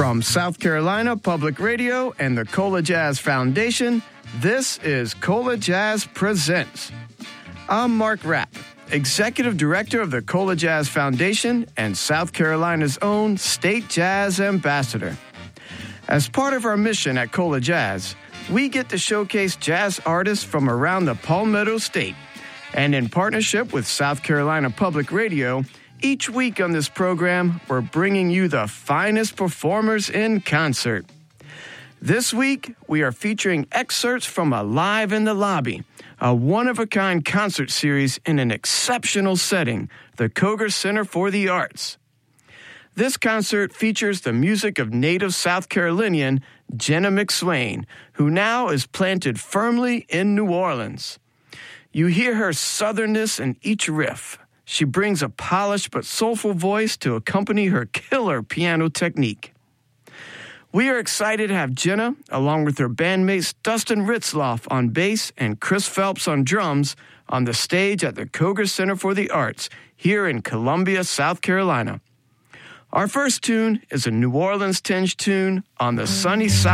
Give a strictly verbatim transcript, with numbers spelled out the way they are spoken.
From South Carolina Public Radio and the Cola Jazz Foundation, this is Cola Jazz Presents. I'm Mark Rapp, Executive Director of the Cola Jazz Foundation and South Carolina's own State Jazz Ambassador. As part of our mission at Cola Jazz, we get to showcase jazz artists from around the Palmetto State. And in partnership with South Carolina Public Radio, each week on this program, we're bringing you the finest performers in concert. This week, we are featuring excerpts from a Live in the Lobby, a one-of-a-kind concert series in an exceptional setting, the Koger Center for the Arts. This concert features the music of native South Carolinian Jenna McSwain, who now is planted firmly in New Orleans. You hear her southernness in each riff. She brings a polished but soulful voice to accompany her killer piano technique. We are excited to have Jenna, along with her bandmates Dustin Ritzloff on bass and Chris Phelps on drums, on the stage at the Koger Center for the Arts here in Columbia, South Carolina. Our first tune is a New Orleans-tinged tune on the sunny side